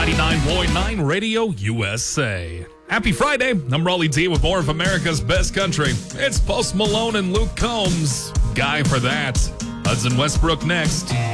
99.9 Radio USA. Happy Friday. I'm Raleigh D with more of America's best country. It's Post Malone and Luke Combs. Guy for that. Hudson Westbrook next.